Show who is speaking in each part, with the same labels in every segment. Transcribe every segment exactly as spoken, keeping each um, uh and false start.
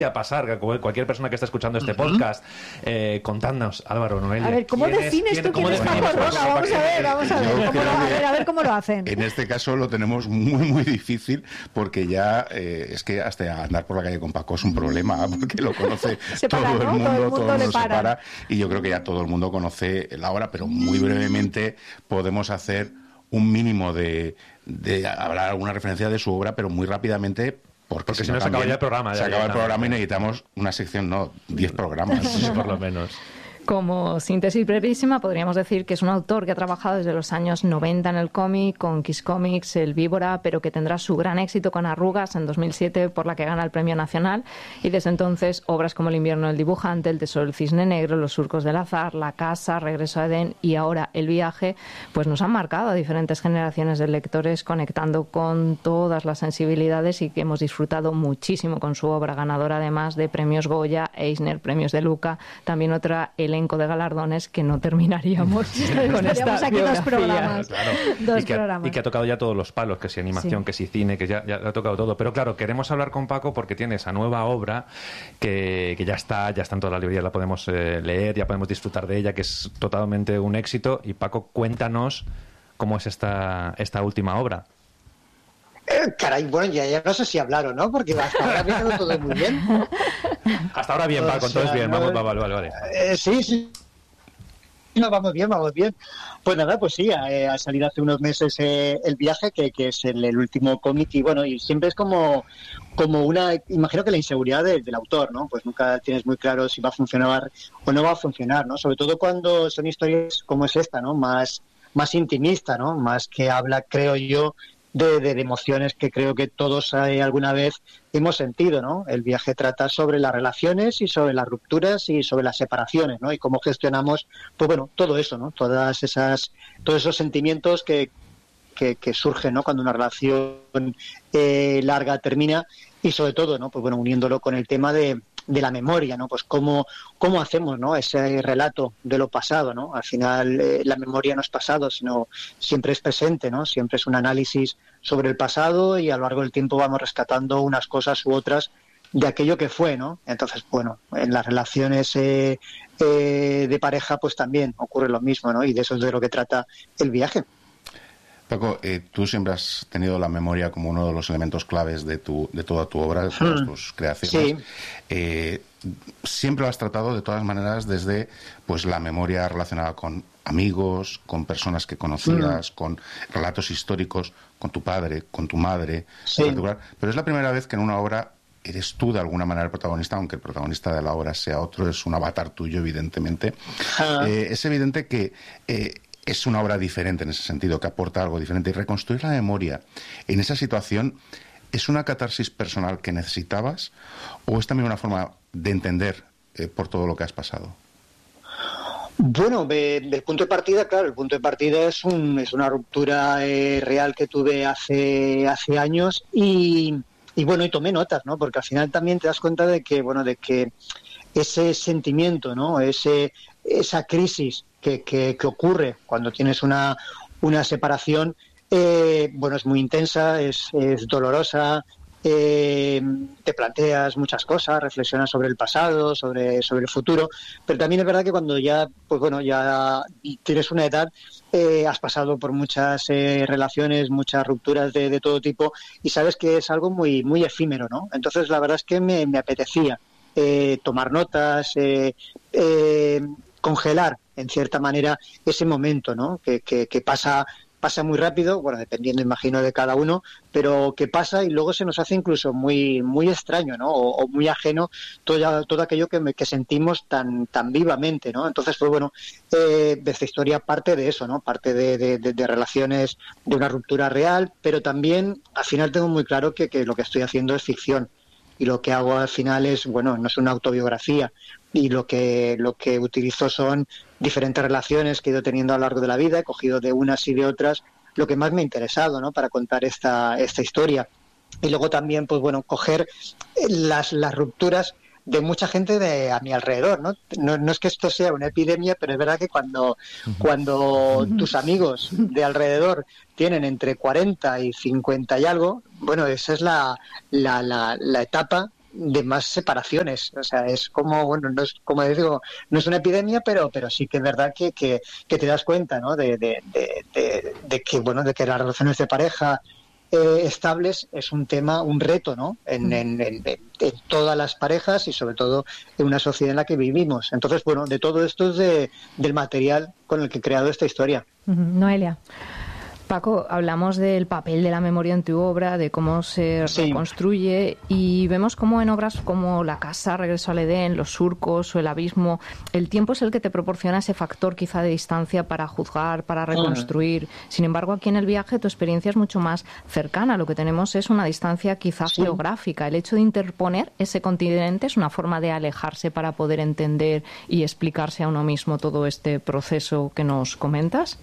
Speaker 1: a pasar, que cualquier persona que está escuchando este uh-huh. podcast, eh, contadnos, Álvaro, Noelia.
Speaker 2: A ver, ¿cómo defines tú quién es Paco Roca? Vamos a ver, vamos a ver, cómo lo, a ver, a ver cómo lo hacen.
Speaker 3: En este caso lo tenemos muy, muy difícil, porque ya eh, es que hasta andar por la calle con Paco es un problema, porque lo conoce todo,
Speaker 2: para,
Speaker 3: el
Speaker 2: ¿no?
Speaker 3: mundo,
Speaker 2: todo el mundo,
Speaker 3: todo el mundo
Speaker 2: le
Speaker 3: se
Speaker 2: para.
Speaker 3: para, y yo creo que ya todo el mundo conoce la obra, pero muy brevemente podemos hacer un mínimo de, de hablar alguna referencia de su obra, pero muy rápidamente. Porque,
Speaker 1: Porque
Speaker 3: si,
Speaker 1: si no,
Speaker 3: no
Speaker 1: se acaba ya el programa.
Speaker 3: Se
Speaker 1: ya
Speaker 3: acaba
Speaker 1: ya
Speaker 3: el programa y necesitamos una sección, no, diez programas.
Speaker 1: Sí, por lo menos.
Speaker 4: Como síntesis brevísima, podríamos decir que es un autor que ha trabajado desde los años noventa en el cómic, con Kiss Comics, El Víbora, pero que tendrá su gran éxito con Arrugas en dos mil siete, por la que gana el Premio Nacional. Y desde entonces, obras como El invierno del dibujante, El tesoro del cisne negro, Los surcos del azar, La casa, Regreso a Edén y ahora El viaje, pues nos han marcado a diferentes generaciones de lectores, conectando con todas las sensibilidades, y que hemos disfrutado muchísimo con su obra, ganadora además de premios Goya, Eisner, premios de Luca, también otra elenco de galardones que no terminaríamos con esta
Speaker 2: aquí
Speaker 4: biografía.
Speaker 2: dos programas.
Speaker 1: Claro.
Speaker 2: Dos
Speaker 1: y, que,
Speaker 2: programas.
Speaker 1: y que ha tocado ya todos los palos, que si animación,
Speaker 2: Sí.
Speaker 1: que si cine, que ya, ya ha tocado todo. Pero claro, queremos hablar con Paco porque tiene esa nueva obra que, que ya está, ya está en toda la librería, la podemos eh, leer, ya podemos disfrutar de ella, que es totalmente un éxito. Y Paco, cuéntanos cómo es esta, esta última obra.
Speaker 5: Eh, caray, bueno, ya, ya no sé si hablar o no, porque hasta ahora me quedó todo muy bien.
Speaker 1: Hasta ahora bien, Paco,
Speaker 5: O sea,
Speaker 1: entonces bien,
Speaker 5: no,
Speaker 1: vamos, vale, vale, vale.
Speaker 5: Eh, sí, sí. No, vamos bien, vamos bien. Pues nada, pues sí, eh, ha salido hace unos meses eh, El viaje, que, que es el, el último cómic, y bueno, y siempre es como, como una, imagino que la inseguridad de, del autor, ¿no? Pues nunca tienes muy claro si va a funcionar o no va a funcionar, ¿no? Sobre todo cuando son historias como es esta, ¿no? Más, más intimista, ¿no? Más que habla, creo yo, De, de, de emociones que creo que todos eh, alguna vez hemos sentido, ¿no? El viaje trata sobre las relaciones y sobre las rupturas y sobre las separaciones, ¿no? Y cómo gestionamos, pues bueno, todo eso, ¿no? Todas esas, todos esos sentimientos que, que, que surgen, ¿no? Cuando una relación eh, larga termina, y sobre todo, ¿no? Pues bueno, uniéndolo con el tema de de la memoria, ¿no? Pues cómo, cómo hacemos, ¿no? Ese relato de lo pasado, ¿no? Al final eh, la memoria no es pasado, sino siempre es presente, ¿no? Siempre es un análisis sobre el pasado, y a lo largo del tiempo vamos rescatando unas cosas u otras de aquello que fue, ¿no? Entonces, bueno, en las relaciones eh, eh, de pareja pues también ocurre lo mismo, ¿no? Y de eso es de lo que trata El viaje.
Speaker 3: Paco, eh, tú siempre has tenido la memoria como uno de los elementos claves de tu de toda tu obra, de todas tus creaciones.
Speaker 5: Sí.
Speaker 3: Eh, siempre lo has tratado de todas maneras desde pues la memoria relacionada con amigos, con personas que conocías, mm. con relatos históricos, con tu padre, con tu madre,
Speaker 5: sí.
Speaker 3: en particular. Pero es la primera vez que en una obra eres tú de alguna manera el protagonista, aunque el protagonista de la obra sea otro, es un avatar tuyo, evidentemente. Ah. Eh, es evidente que eh, es una obra diferente en ese sentido, que aporta algo diferente. Y reconstruir la memoria en esa situación, ¿es una catarsis personal que necesitabas o es también una forma de entender eh, por todo lo que has pasado?
Speaker 5: Bueno, del punto de partida, claro, el punto de partida es, un, es una ruptura eh, real que tuve hace, hace años, y, y bueno, y tomé notas, ¿no? Porque al final también te das cuenta de que, bueno, de que ese sentimiento, ¿no? Ese, esa crisis que, que, que ocurre cuando tienes una, una separación, eh, bueno, es muy intensa, es, es dolorosa, eh, te planteas muchas cosas, reflexionas sobre el pasado, sobre, sobre el futuro, pero también es verdad que cuando ya, pues bueno, ya tienes una edad, eh, has pasado por muchas eh, relaciones, muchas rupturas de, de todo tipo, y sabes que es algo muy, muy efímero, ¿no? Entonces la verdad es que me, me apetecía eh, tomar notas, eh, eh, congelar en cierta manera ese momento, ¿no? Que, que, que pasa pasa muy rápido, bueno, dependiendo, imagino, de cada uno, pero que pasa y luego se nos hace incluso muy muy extraño, ¿no? O, o muy ajeno todo, todo aquello que, me, que sentimos tan tan vivamente, ¿no? Entonces, pues bueno, eh, de esta historia parte de eso, ¿no? Parte de, de, de, de relaciones, de una ruptura real, pero también al final tengo muy claro que, que lo que estoy haciendo es ficción. Y lo que hago al final es, bueno, no es una autobiografía, y lo que lo que utilizo son diferentes relaciones que he ido teniendo a lo largo de la vida, he cogido de unas y de otras lo que más me ha interesado, ¿no? Para contar esta esta historia. Y luego también, pues bueno, coger las las rupturas de mucha gente de a mi alrededor, ¿no? No, no es que esto sea una epidemia, pero es verdad que cuando, cuando tus amigos de alrededor tienen entre cuarenta y cincuenta y algo, bueno, esa es la, la, la, la etapa de más separaciones. O sea, es como, bueno, no es, como digo, no es una epidemia, pero pero sí que es verdad que, que, que te das cuenta, ¿no? De, de, de, de, de que, bueno, de que las relaciones de pareja Eh, estables es un tema, un reto, ¿no? En, en, en, en todas las parejas y sobre todo en una sociedad en la que vivimos. Entonces, bueno, de todo esto es de, del material con el que he creado esta historia.
Speaker 4: Noelia. Paco, hablamos del papel de la memoria en tu obra, de cómo se
Speaker 5: sí.
Speaker 4: reconstruye, y vemos cómo en obras como La casa, Regreso al Edén, Los surcos o El abismo, el tiempo es el que te proporciona ese factor quizá de distancia para juzgar, para reconstruir. Sin embargo, aquí en El viaje tu experiencia es mucho más cercana. Lo que tenemos es una distancia quizá sí. geográfica. El hecho de interponer ese continente es una forma de alejarse para poder entender y explicarse a uno mismo todo este proceso que nos comentas.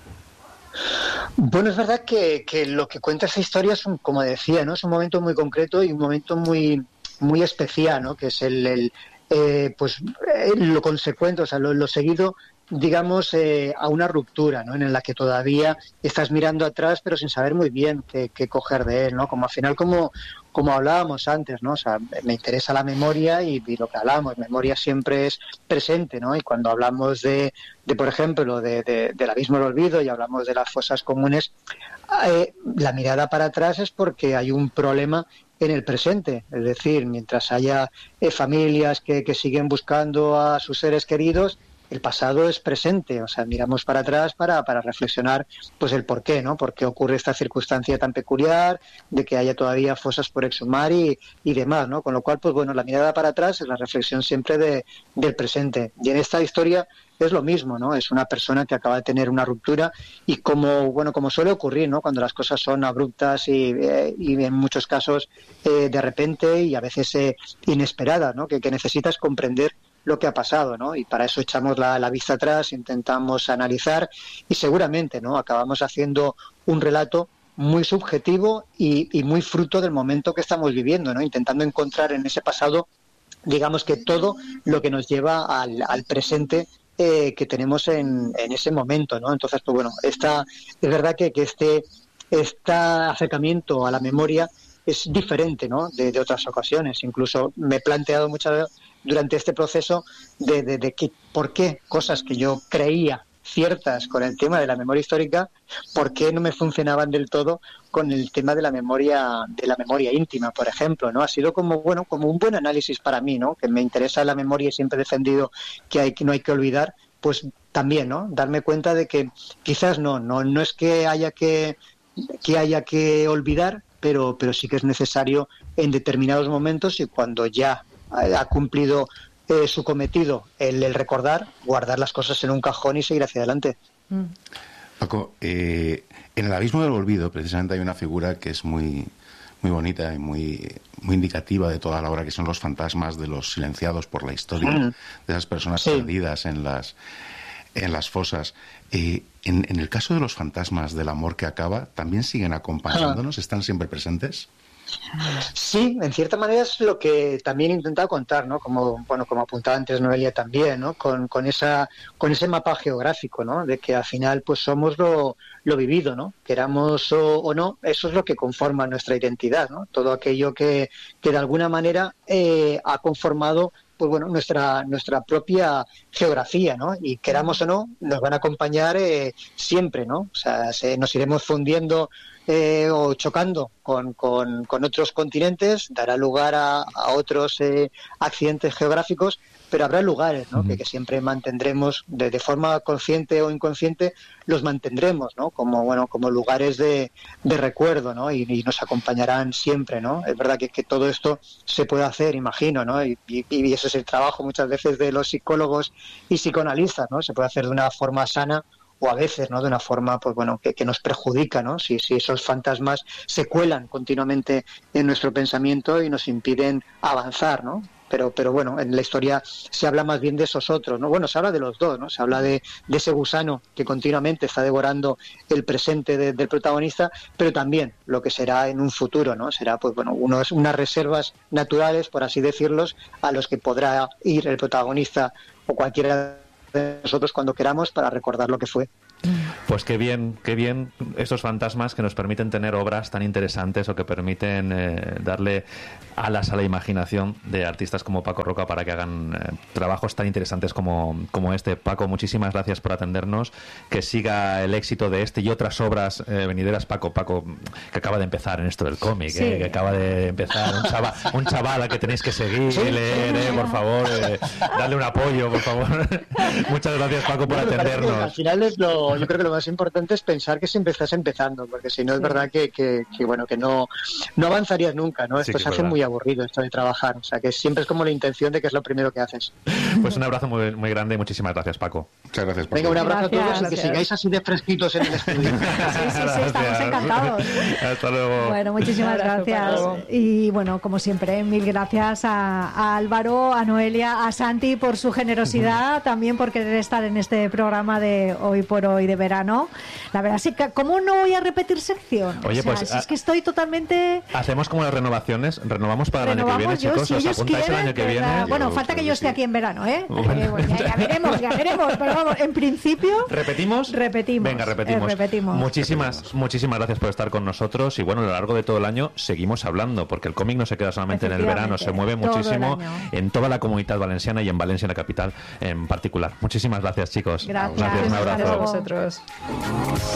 Speaker 5: Bueno, es verdad que, que lo que cuenta esa historia es, un, como decía, ¿no? Es un momento muy concreto y un momento muy muy especial, ¿no? Que es el, el eh, pues eh, lo consecuente, o sea, lo, lo seguido, digamos, eh, a una ruptura, ¿no? En la que todavía estás mirando atrás, pero sin saber muy bien qué, qué coger de él, ¿no? Como al final, como como hablábamos antes, ¿no? O sea, me interesa la memoria y, y lo que hablamos, memoria siempre es presente, ¿no? Y cuando hablamos de, de por ejemplo, de, de, del abismo del olvido y hablamos de las fosas comunes, eh, la mirada para atrás es porque hay un problema en el presente, es decir, mientras haya eh, familias que, que siguen buscando a sus seres queridos, el pasado es presente, o sea, miramos para atrás para, para reflexionar pues el por qué, ¿no? Por qué ocurre esta circunstancia tan peculiar, de que haya todavía fosas por exhumar y, y demás, ¿no? Con lo cual, pues bueno, la mirada para atrás es la reflexión siempre de, del presente. Y en esta historia es lo mismo, ¿no? Es una persona que acaba de tener una ruptura y como, bueno, como suele ocurrir, ¿no? Cuando las cosas son abruptas y, eh, y en muchos casos eh, de repente y a veces eh, inesperadas, ¿no? Que, que necesitas comprender lo que ha pasado, ¿no? Y para eso echamos la, la vista atrás, intentamos analizar y seguramente, ¿no? Acabamos haciendo un relato muy subjetivo y, y muy fruto del momento que estamos viviendo, ¿no? Intentando encontrar en ese pasado, digamos que todo lo que nos lleva al, al presente eh, que tenemos en, en ese momento, ¿no? Entonces, pues bueno, esta, es verdad que, que este, este acercamiento a la memoria es diferente, ¿no? De, de otras ocasiones. Incluso me he planteado muchas veces durante este proceso de, de, de que por qué cosas que yo creía ciertas con el tema de la memoria histórica, por qué no me funcionaban del todo con el tema de la memoria de la memoria íntima, por ejemplo, ¿no? Ha sido como bueno, como un buen análisis para mí, ¿no? Que me interesa la memoria y siempre he defendido que hay que no hay que olvidar, pues también, ¿no? Darme cuenta de que quizás no, no, no es que haya que que haya que olvidar, pero pero sí que es necesario en determinados momentos y cuando ya ha cumplido eh, su cometido, el, el recordar, guardar las cosas en un cajón y seguir hacia adelante.
Speaker 3: Mm. Paco, eh, en El abismo del olvido precisamente hay una figura que es muy muy bonita y muy muy indicativa de toda la obra, que son los fantasmas de los silenciados por la historia, mm. de esas personas sí. perdidas en las en las fosas. Eh, en, en el caso de los fantasmas del amor que acaba, ¿también siguen acompañándonos? Ah. ¿Están siempre presentes?
Speaker 5: Sí, en cierta manera es lo que también he intentado contar, ¿no? Como bueno, como apuntaba antes Noelia también, ¿no? Con, con esa, con ese mapa geográfico, ¿no? De que al final, pues somos lo, lo vivido, ¿no? Queramos o, o no, eso es lo que conforma nuestra identidad, ¿no? Todo aquello que, que de alguna manera eh, ha conformado, pues bueno, nuestra nuestra propia geografía, ¿no? Y queramos o no, nos van a acompañar eh, siempre, ¿no? O sea, se, nos iremos fundiendo Eh, o chocando con, con, con otros continentes, dará lugar a, a otros eh, accidentes geográficos, pero habrá lugares, ¿no? Uh-huh. que, que siempre mantendremos de, de forma consciente o inconsciente, los mantendremos, ¿no? Como bueno, como lugares de, de recuerdo, ¿no? Y, y nos acompañarán siempre, ¿no? Es verdad que, que todo esto se puede hacer, imagino, ¿no? Y, y, y ese es el trabajo muchas veces de los psicólogos y psicoanalistas, ¿no? Se puede hacer de una forma sana o a veces, ¿no? De una forma, pues bueno, que, que nos perjudica, ¿no? Si, si esos fantasmas se cuelan continuamente en nuestro pensamiento y nos impiden avanzar, ¿no? Pero, pero bueno, en la historia se habla más bien de esos otros, ¿no? Bueno, se habla de los dos, ¿no? Se habla de, de ese gusano que continuamente está devorando el presente de, del protagonista, pero también lo que será en un futuro, ¿no? Será, pues bueno, unos, unas reservas naturales, por así decirlos, a los que podrá ir el protagonista o cualquiera de nosotros cuando queramos para recordar lo que fue.
Speaker 1: Pues qué bien, qué bien estos fantasmas que nos permiten tener obras tan interesantes o que permiten eh, darle alas a la imaginación de artistas como Paco Roca para que hagan eh, trabajos tan interesantes como, como este. Paco, muchísimas gracias por atendernos, que siga el éxito de este y otras obras eh, venideras. Paco, Paco, que acaba de empezar en esto del cómic, sí. eh, que acaba de empezar, un chaval, un chaval al que tenéis que seguir, sí, leer, eh, por favor, eh, darle un apoyo, por favor. Muchas gracias, Paco, por bueno, atendernos.
Speaker 5: Al final es lo, yo creo que lo más importante es pensar que siempre estás empezando, porque si no es sí. verdad que, que, que bueno que no, no avanzarías nunca, ¿no? Esto sí, se hace verdad. muy aburrido, esto de trabajar, o sea que siempre es como la intención de que es lo primero que haces.
Speaker 1: Pues un abrazo muy, muy grande y muchísimas gracias, Paco.
Speaker 3: Muchas gracias, Paco.
Speaker 5: Venga, un abrazo
Speaker 4: gracias,
Speaker 5: a todos
Speaker 4: gracias.
Speaker 5: y que sigáis así de fresquitos en el estudio.
Speaker 2: Sí, sí, sí, estamos encantados.
Speaker 1: Hasta luego.
Speaker 2: Bueno, muchísimas gracias. Y bueno, como siempre, mil gracias a, a Álvaro, a Noelia, a Santi por su generosidad, uh-huh. también por querer estar en este programa de Hoy por Hoy de verano. La verdad es que, ¿cómo no voy a repetir sección?
Speaker 1: Oye,
Speaker 2: o sea,
Speaker 1: pues
Speaker 2: si es que estoy totalmente...
Speaker 1: Hacemos como las renovaciones, renovamos para
Speaker 2: Renovamos
Speaker 1: el año que viene,
Speaker 2: yo,
Speaker 1: chicos,
Speaker 2: si
Speaker 1: os apuntáis el año que viene.
Speaker 2: ¿verdad? Bueno,
Speaker 3: yo,
Speaker 2: falta que yo esté
Speaker 3: sí.
Speaker 2: aquí en verano, ¿eh?
Speaker 1: Bueno.
Speaker 2: Eh, bueno, ya, ya veremos, ya veremos, pero vamos, en principio...
Speaker 1: ¿Repetimos?
Speaker 2: Repetimos.
Speaker 1: Venga, repetimos.
Speaker 2: Eh, repetimos.
Speaker 1: Muchísimas,
Speaker 3: repetimos.
Speaker 1: muchísimas gracias por estar con nosotros y bueno, a lo largo de todo el año seguimos hablando, porque el cómic no se queda solamente en el verano, se mueve
Speaker 2: todo
Speaker 1: muchísimo
Speaker 2: el año.
Speaker 1: en toda la Comunidad Valenciana y en Valencia, la capital, en particular. Muchísimas gracias, chicos.
Speaker 2: Gracias.
Speaker 1: Gracias, un abrazo.
Speaker 4: Gracias a vosotros.